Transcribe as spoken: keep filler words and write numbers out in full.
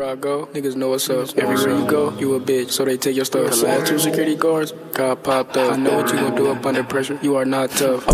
Everywhere I go, niggas know what's up. Everywhere you go, you a bitch, so they take your stuff. Last two security guards, God popped up. I know what you gon' do up under pressure. You are not tough.